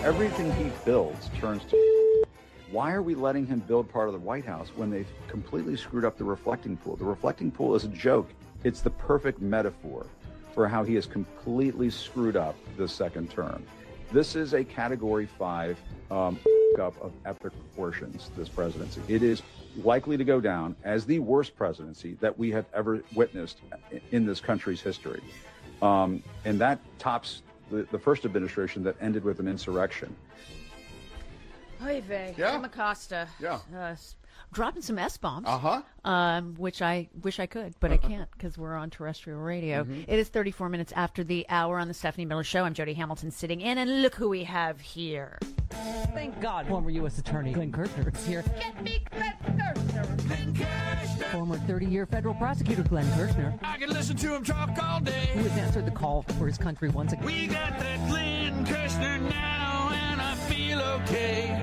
Everything he builds turns to. Why are we letting him build part of the White House when they've completely screwed up the reflecting pool? The reflecting pool is a joke. It's the perfect metaphor for how he has completely screwed up the second term. This is a Category 5 up of epic proportions, this presidency. It is likely to go down as the worst presidency that we have ever witnessed in this country's history. And that tops the first administration that ended with an insurrection. Oy vey. Yeah. Jim Acosta. Yeah. Dropping some S-bombs. Which I wish I could, but I can't because we're on terrestrial radio. It is 34 minutes after the hour on the Stephanie Miller Show. I'm Jody Hamilton sitting in, and look who we have here. Thank God former U.S. Attorney Glenn Kirshner is here. Get me Glenn Kirshner. Glenn Kirshner. Former 30-year federal prosecutor Glenn Kirshner, I can listen to him talk all day. who has answered the call for his country once again. We got that Glenn Kirshner now, and I feel okay.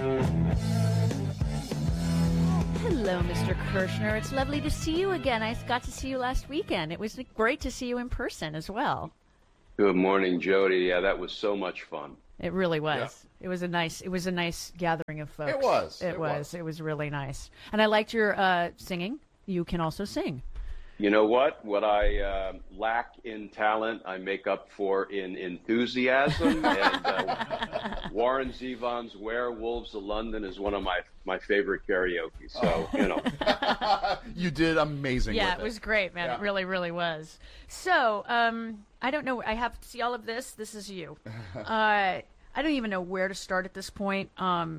Hello, Mr. Kirshner. It's lovely to see you again. I got to see you last weekend. It was great to see you in person as well. Good morning, Jody. Yeah, that was so much fun. It really was. Yeah. It was a nice gathering of folks. It was. It was really nice. And I liked your singing. You can also sing. You know what? What I lack in talent, I make up for in enthusiasm. And Warren Zevon's Werewolves of London is one of my favorite karaoke. So, you know. You did amazing with it was great, man. Yeah. It really, really was. So, I don't know. I have to see all of this. This is you. I don't even know where to start at this point.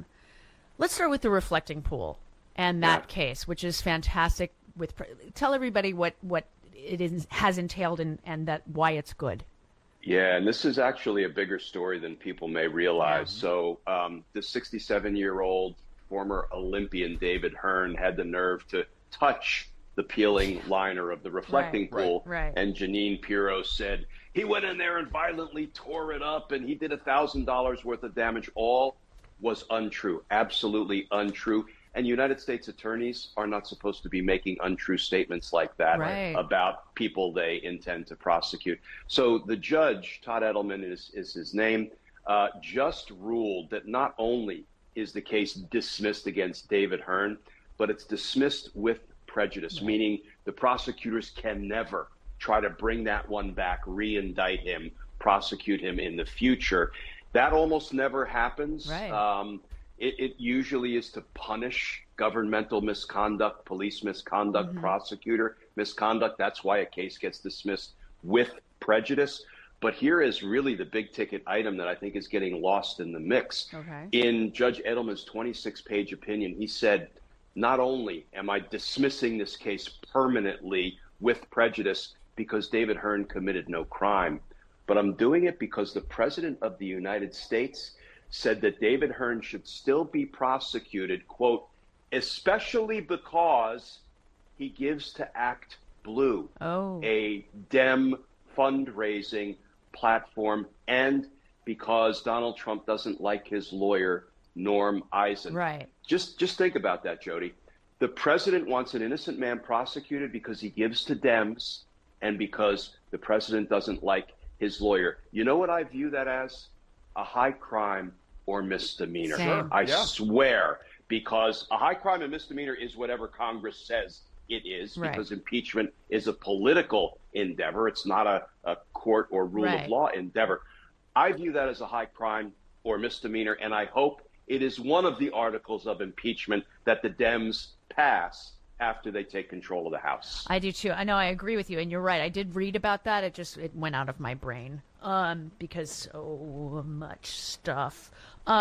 Let's start with the reflecting pool and that case, which is fantastic. Tell everybody what it has entailed and that why it's good. Yeah, and this is actually a bigger story than people may realize. So the 67-year-old former Olympian David Hearn had the nerve to touch the peeling liner of the reflecting pool. Right. And Jeanine Pirro said he went in there and violently tore it up and he did $1,000 worth of damage. All was untrue, absolutely untrue. And United States attorneys are not supposed to be making untrue statements like that about people they intend to prosecute. So the judge, Todd Edelman is his name, just ruled that not only is the case dismissed against David Hearn, but it's dismissed with prejudice, meaning the prosecutors can never try to bring that one back, re-indict him, prosecute him in the future. That almost never happens. Right. It usually is to punish governmental misconduct, police misconduct, prosecutor misconduct. That's why a case gets dismissed with prejudice. But here is really the big ticket item that I think is getting lost in the mix. Okay. In Judge Edelman's 26-page opinion, he said, not only am I dismissing this case permanently with prejudice because David Hearn committed no crime, but I'm doing it because the President of the United States said that David Hearn should still be prosecuted, quote, especially because he gives to Act Blue, a Dem fundraising platform, and because Donald Trump doesn't like his lawyer, Norm Eisen. Right. Just think about that, Jody. The president wants an innocent man prosecuted because he gives to Dems and because the president doesn't like his lawyer. You know what I view that as? A high crime or misdemeanor. Same. I swear, because a high crime and misdemeanor is whatever Congress says it is, because impeachment is a political endeavor. It's not a court or rule of law endeavor. I view that as a high crime or misdemeanor, and I hope it is one of the articles of impeachment that the Dems pass after they take control of the House. I do too. I know, I agree with you, and you're right. I did read about that. It went out of my brain because so much stuff.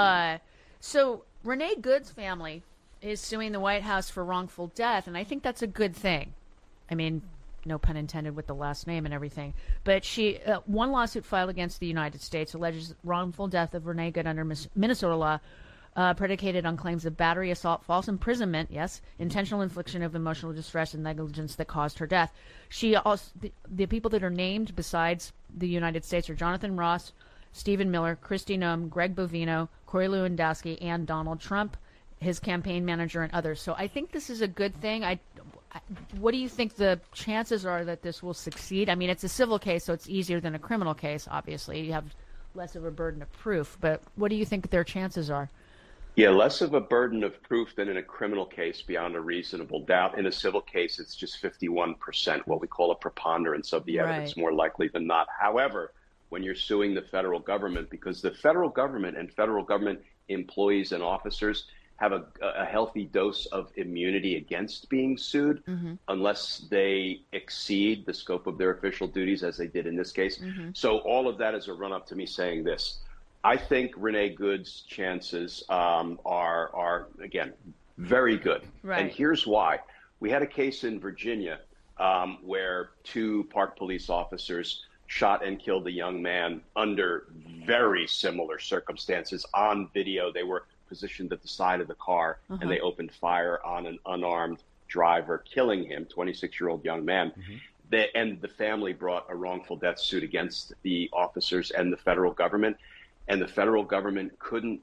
So Renee Good's family is suing the White House for wrongful death, and I think that's a good thing. I mean, no pun intended with the last name and everything. But one lawsuit filed against the United States alleges wrongful death of Renee Good under Minnesota law, predicated on claims of battery, assault, false imprisonment, intentional infliction of emotional distress and negligence that caused her death. She also, the people that are named besides the United States are Jonathan Ross, Stephen Miller, Kristi Noem, Greg Bovino, Corey Lewandowski, and Donald Trump, his campaign manager, and others. So I think this is a good thing. What do you think the chances are that this will succeed? I mean, it's a civil case, so it's easier than a criminal case, obviously. You have less of a burden of proof. But what do you think their chances are? Yeah, less of a burden of proof than in a criminal case beyond a reasonable doubt. In a civil case, it's just 51%, what we call a preponderance of the evidence, more likely than not. However, when you're suing the federal government, because the federal government and federal government employees and officers have a healthy dose of immunity against being sued unless they exceed the scope of their official duties, as they did in this case. So all of that is a run-up to me saying this. I think Renee Good's chances are, again, very good. Right. And here's why. We had a case in Virginia where 2 Park police officers shot and killed a young man under very similar circumstances. On video, they were positioned at the side of the car, and they opened fire on an unarmed driver, killing him, 26-year-old young man. And the family brought a wrongful death suit against the officers and the federal government. And the federal government couldn't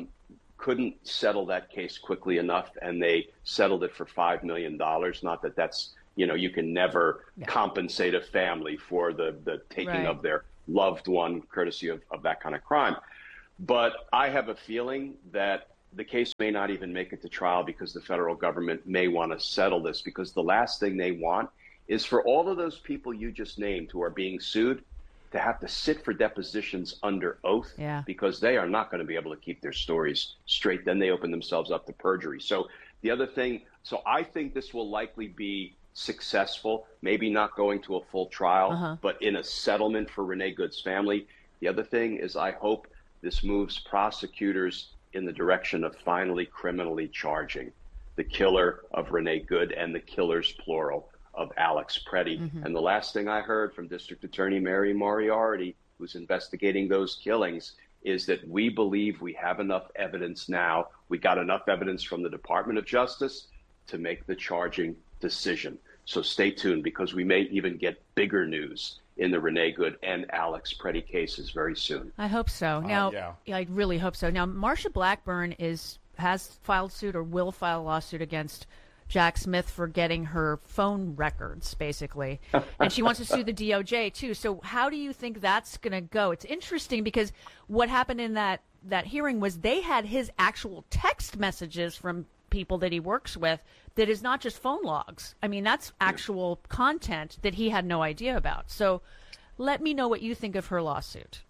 settle that case quickly enough, and they settled it for $5 million. Not that that's, you can never compensate a family for the taking of their loved one, courtesy of that kind of crime. But I have a feeling that the case may not even make it to trial because the federal government may want to settle this, because the last thing they want is for all of those people you just named who are being sued to have to sit for depositions under oath, because they are not going to be able to keep their stories straight. Then they open themselves up to perjury. So the other thing, I think this will likely be successful, maybe not going to a full trial, but in a settlement for Renee Good's family. The other thing is I hope this moves prosecutors in the direction of finally criminally charging the killer of Renee Good and the killers, plural, of Alex Preddy. And the last thing I heard from District Attorney Mary Moriarty, who's investigating those killings, is that we believe we have enough evidence now. We got enough evidence from the Department of Justice to make the charging decision. So stay tuned, because we may even get bigger news in the Renee Good and Alex Preddy cases very soon. I hope so. Now, I really hope so. Now, Marsha Blackburn has filed suit or will file a lawsuit against Jack Smith for getting her phone records, basically. And she wants to sue the DOJ, too. So how do you think that's going to go? It's interesting because what happened in that hearing was they had his actual text messages from people that he works with that is not just phone logs. I mean, that's actual content that he had no idea about. So let me know what you think of her lawsuit.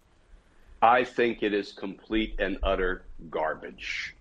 I think it is complete and utter garbage.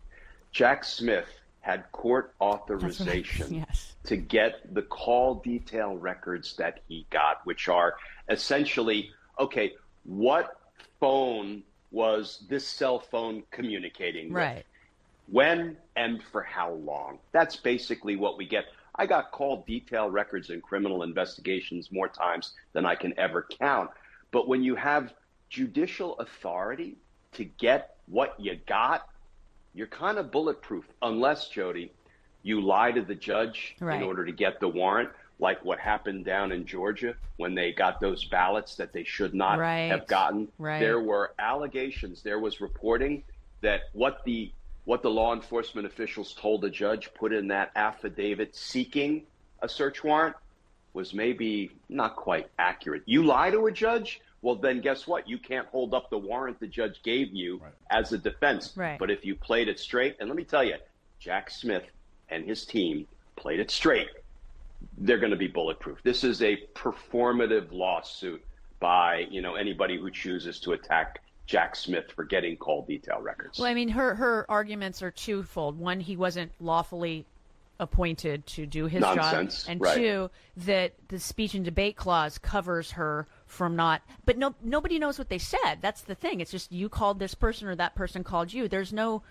Jack Smith had court authorization to get the call detail records that he got, which are essentially, okay, what phone was this cell phone communicating with? When and for how long? That's basically what we get. I got call detail records in criminal investigations more times than I can ever count. But when you have judicial authority to get what you got, you're kind of bulletproof, unless, Jody, you lie to the judge in order to get the warrant, like what happened down in Georgia when they got those ballots that they should not have gotten. There were allegations, there was reporting that what the law enforcement officials told the judge, put in that affidavit seeking a search warrant, was maybe not quite accurate. You lie to a judge, well, then guess what? You can't hold up the warrant the judge gave you as a defense. But if you played it straight, and let me tell you, Jack Smith and his team played it straight, they're going to be bulletproof. This is a performative lawsuit by, anybody who chooses to attack Jack Smith for getting call detail records. Well, I mean, her arguments are twofold. One, he wasn't lawfully appointed to do his job, and two, that the speech and debate clause covers her from not. But nobody knows what they said. That's the thing. It's just you called this person or that person called you. There's no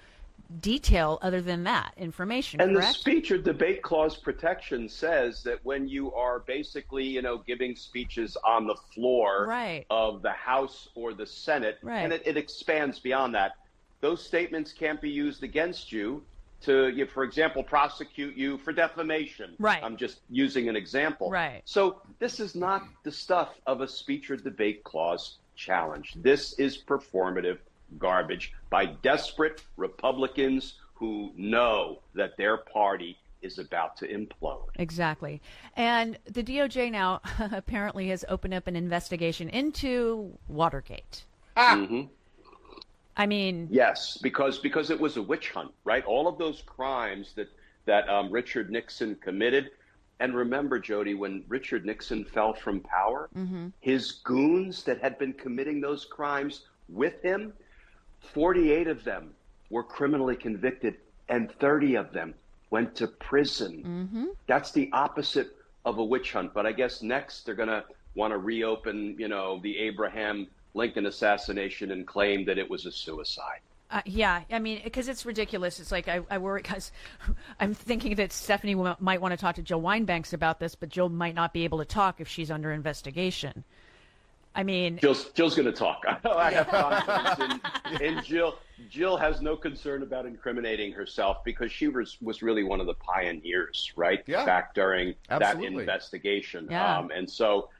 detail other than that information. And correct? The speech or debate clause protection says that when you are basically, giving speeches on the floor of the House or the Senate, and it expands beyond that, those statements can't be used against you to, for example, prosecute you for defamation. I'm just using an example. So this is not the stuff of a speech or debate clause challenge. This is performative garbage by desperate Republicans who know that their party is about to implode. Exactly. And the DOJ now apparently has opened up an investigation into Watergate. I mean, yes, because it was a witch hunt, right? All of those crimes that Richard Nixon committed. And remember, Jody, when Richard Nixon fell from power, his goons that had been committing those crimes with him, 48 of them were criminally convicted and 30 of them went to prison. That's the opposite of a witch hunt. But I guess next they're going to want to reopen, the Abraham Lincoln assassination and claim that it was a suicide. Yeah, I mean, because it's ridiculous. It's like I worry because I'm thinking that Stephanie might want to talk to Jill Wine-Banks about this, but Jill might not be able to talk if she's under investigation. I mean, Jill's going to talk. I have confidence in Jill. Jill has no concern about incriminating herself because she was really one of the pioneers, right? Yeah. Back during Absolutely. that investigation. Yeah. And so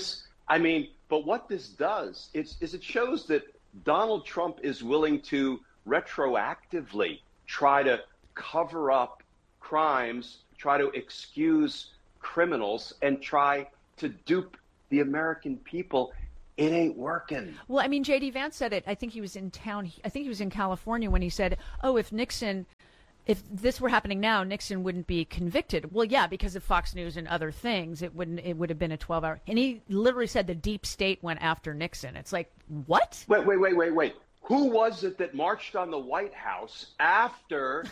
but what this does is it shows that Donald Trump is willing to retroactively try to cover up crimes, try to excuse criminals, and try to dupe the American people. It ain't working. well, I mean, J.D. Vance said it. I think he was in town. I think he was in California when he said, "Oh, if this were happening now, Nixon wouldn't be convicted." Well, yeah, because of Fox News and other things, it would have been a 12-hour. And he literally said the deep state went after Nixon. It's like, what? Wait. Who was it that marched on the White House after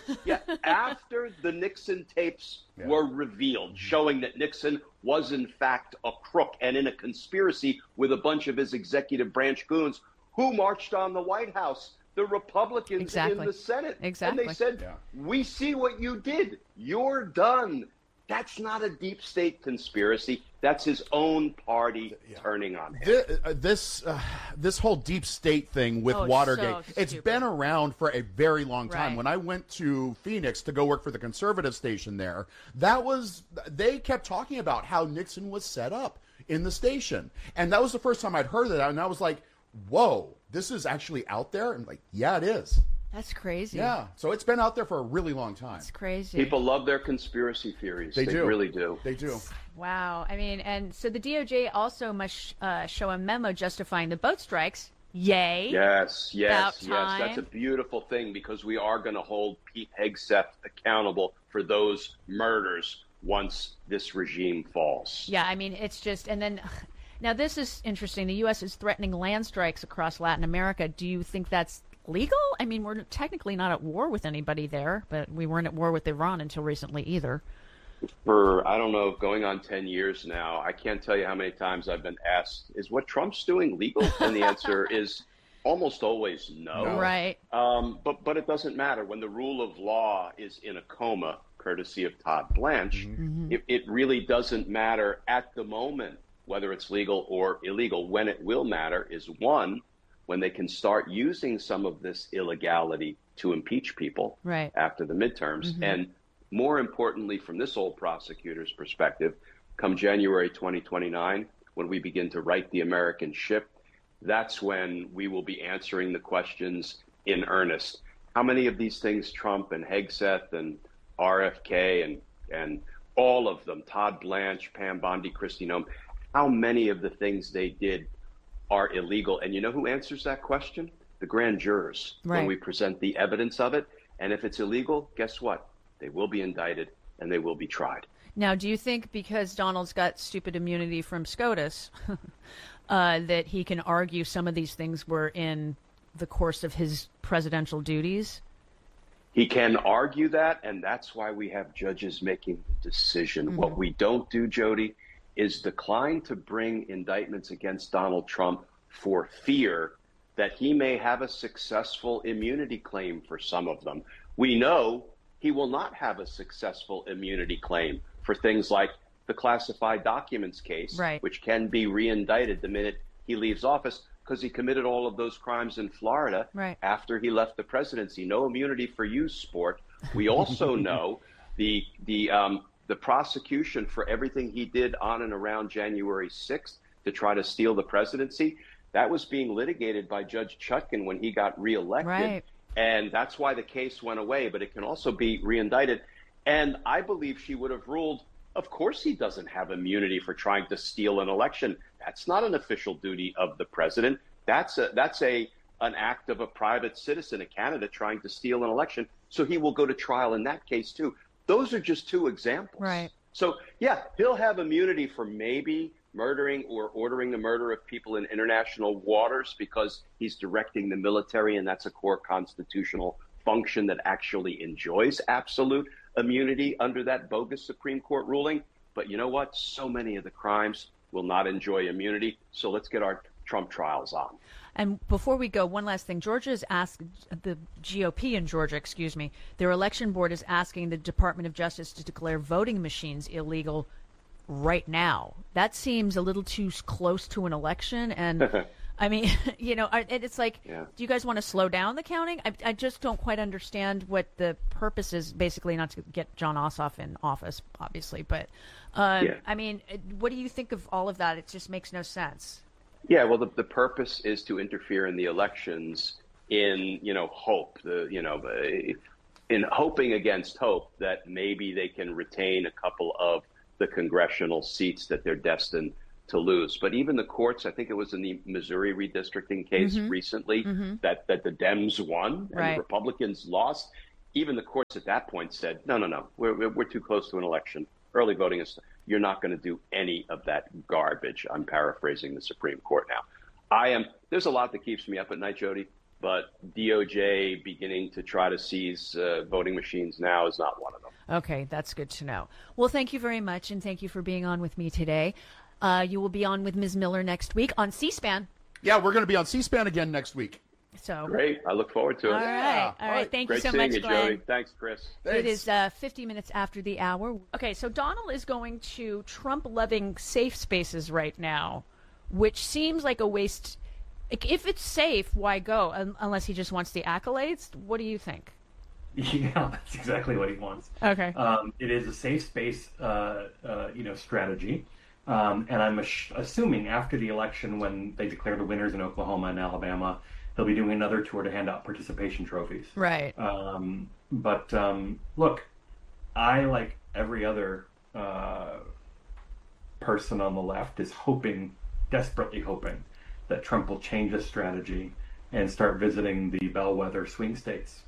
the Nixon tapes were revealed, showing that Nixon was in fact a crook and in a conspiracy with a bunch of his executive branch goons? Who marched on the White House? The Republicans in the Senate. Exactly. And they said, we see what you did. You're done. That's not a deep state conspiracy. That's his own party turning on him. This whole deep state thing with Watergate, so it's stupid. been around for a very long time. Right. When I went to Phoenix to go work for the conservative station there, they kept talking about how Nixon was set up in the station. And that was the first time I'd heard of that. And I was like, whoa, this is actually out there? And like, yeah, it is. That's crazy. Yeah. So it's been out there for a really long time. It's crazy. People love their conspiracy theories. They do. Really do. They do. Wow. I mean, and so the DOJ also must show a memo justifying the boat strikes. Yay. Yes. About time. That's a beautiful thing because we are going to hold Pete Hegseth accountable for those murders once this regime falls. Yeah, I mean, it's just, and then, now this is interesting. The U.S. is threatening land strikes across Latin America. Do you think that's legal? I mean, we're technically not at war with anybody there, but we weren't at war with Iran until recently either. For, I don't know, going on 10 years now, I can't tell you how many times I've been asked, is what Trump's doing legal? And the answer is almost always no. Right. But it doesn't matter. When the rule of law is in a coma, courtesy of Todd Blanche, it really doesn't matter at the moment whether it's legal or illegal. When it will matter is, one, when they can start using some of this illegality to impeach people after the midterms. And more importantly, from this old prosecutor's perspective, come January 2029, when we begin to right the American ship, that's when we will be answering the questions in earnest. How many of these things Trump and Hegseth and RFK and all of them, Todd Blanche, Pam Bondi, Kristi Noem, how many of the things they did are illegal? And you know who answers that question? The grand jurors, when we present the evidence of it. And if it's illegal, guess what? They will be indicted and they will be tried. Now, do you think because Donald's got stupid immunity from SCOTUS that he can argue some of these things were in the course of his presidential duties? He can argue that, and that's why we have judges making the decision. What we don't do, Jody, is decline to bring indictments against Donald Trump for fear that he may have a successful immunity claim for some of them. We know he will not have a successful immunity claim for things like the classified documents case, which can be re-indicted the minute he leaves office because he committed all of those crimes in Florida after he left the presidency. No immunity for you, sport. We also know the prosecution for everything he did on and around January 6th to try to steal the presidency, that was being litigated by Judge Chutkan when he got reelected. And that's why the case went away, but it can also be reindicted. And I believe she would have ruled, of course he doesn't have immunity for trying to steal an election. That's not an official duty of the president. That's an act of a private citizen, a candidate trying to steal an election. So he will go to trial in that case too. Those are just two examples. Right. So yeah, he'll have immunity for maybe murdering or ordering the murder of people in international waters because he's directing the military, and that's a core constitutional function that actually enjoys absolute immunity under that bogus Supreme Court ruling. But you know what? So many of the crimes will not enjoy immunity. So let's get our Trump trials on. And before we go, one last thing. Georgia's asked, the GOP in Georgia, their election board is asking the Department of Justice to declare voting machines illegal right now. That seems a little too close to an election. And I mean, it's like, do you guys want to slow down the counting? I just don't quite understand what the purpose is, basically not to get Jon Ossoff in office, obviously. But, I mean, what do you think of all of that? It just makes no sense. Yeah, well, the purpose is to interfere in the elections in, hope, in hoping against hope that maybe they can retain a couple of the congressional seats that they're destined to lose. But even the courts, I think it was in the Missouri redistricting case recently that the Dems won and the Republicans lost. Even the courts at that point said, no, we're too close to an election. Early voting is, you're not going to do any of that garbage. I'm paraphrasing the Supreme Court now. There's a lot that keeps me up at night, Jody, but DOJ beginning to try to seize voting machines now is not one of them. Okay, that's good to know. Well, thank you very much, and thank you for being on with me today. You will be on with Ms. Miller next week on C-SPAN. Yeah, we're going to be on C-SPAN again next week. So great. I look forward to it. All right. Thank you so much, Glenn. Jody. Thanks, Chris. Thanks. It is 50 minutes after the hour. Okay, so Donald is going to Trump-loving safe spaces right now, which seems like a waste. If it's safe, why go? Unless he just wants the accolades. What do you think? Yeah, that's exactly what he wants. Okay. It is a safe space, strategy. And I'm assuming after the election, when they declare the winners in Oklahoma and Alabama, he'll be doing another tour to hand out participation trophies. Right. But look, I, like every other person on the left, is desperately hoping that Trump will change his strategy and start visiting the bellwether swing states.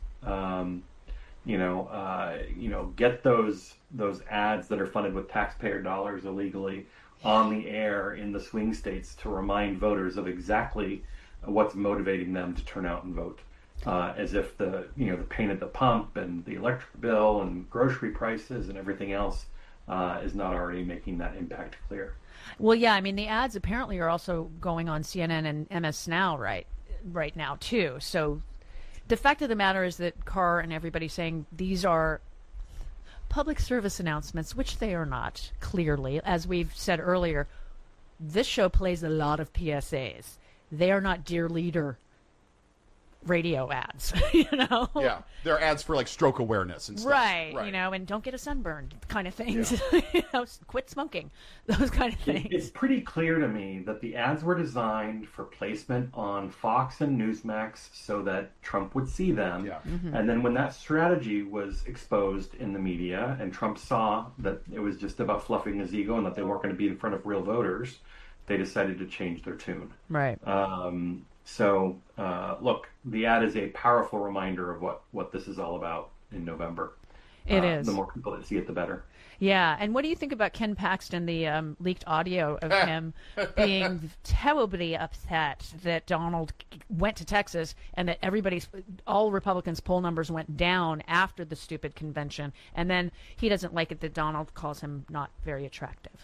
Get those ads that are funded with taxpayer dollars illegally on the air in the swing states to remind voters of exactly what's motivating them to turn out and vote. As if the pain at the pump and the electric bill and grocery prices and everything else is not already making that impact clear. Well, yeah, I mean, the ads apparently are also going on CNN and MS Now right now, too. So the fact of the matter is that Carr and everybody's saying these are public service announcements, which they are not, clearly. As we've said earlier, this show plays a lot of PSAs. They are not Dear Leader radio ads, Yeah, they're ads for like stroke awareness and stuff. Right, and don't get a sunburn kind of things. Yeah. Quit smoking, those kind of things. It's pretty clear to me that the ads were designed for placement on Fox and Newsmax so that Trump would see them. Yeah. Mm-hmm. And then when that strategy was exposed in the media and Trump saw that it was just about fluffing his ego and that they weren't going to be in front of real voters, they decided to change their tune. Right. So, look, the ad is a powerful reminder of what this is all about in November. It is. The more people that see it, the better. Yeah. And what do you think about Ken Paxton, the leaked audio of him being terribly upset that Donald went to Texas and that all Republicans' poll numbers went down after the stupid convention. And then he doesn't like it that Donald calls him not very attractive.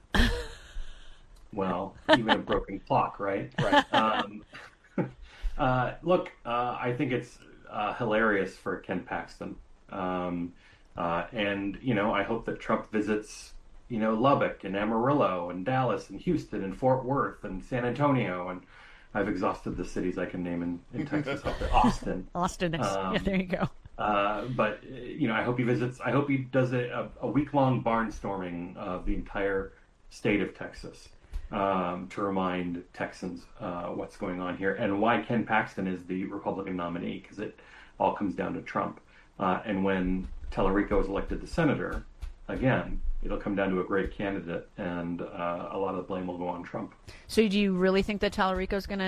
Well, even a broken clock, right? Right. Look, I think it's hilarious for Ken Paxton. And, I hope that Trump visits, Lubbock and Amarillo and Dallas and Houston and Fort Worth and San Antonio. And I've exhausted the cities I can name in Texas up there. Austin. Austin. Yeah, there you go. But, I hope he visits. I hope he does a week-long barnstorming of the entire state of Texas. To remind Texans what's going on here and why Ken Paxton is the Republican nominee, because it all comes down to Trump. And when Tallarico is elected the senator, again, it'll come down to a great candidate, and a lot of the blame will go on Trump. So do you really think that Tallarico is going to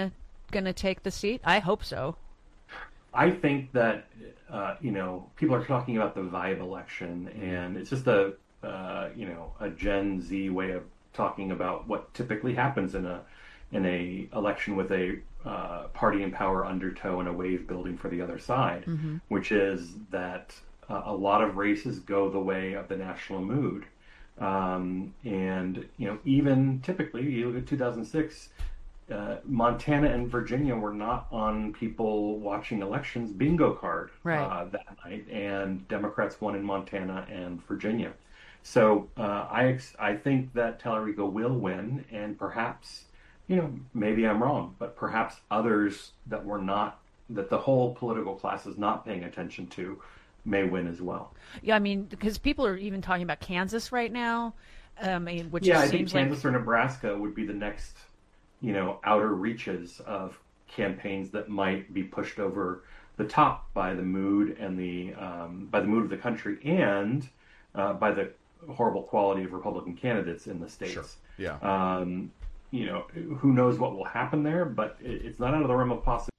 going to take the seat? I hope so. I think that people are talking about the Vibe election, and it's just a Gen Z way of talking about what typically happens in a election with a party in power undertow and a wave building for the other side, which is that a lot of races go the way of the national mood, and even typically you look at 2006. Montana and Virginia were not on people watching elections bingo card that night, and Democrats won in Montana and Virginia. So I think that Tallarico will win, and perhaps, maybe I'm wrong, but perhaps others that the whole political class is not paying attention to may win as well. Yeah, I mean, because people are even talking about Kansas right now, which I seems think Kansas like... or Nebraska would be the next outer reaches of campaigns that might be pushed over the top by the mood and by the mood of the country and by the horrible quality of Republican candidates in the states. Sure. Yeah. Who knows what will happen there, but it's not out of the realm of possibility.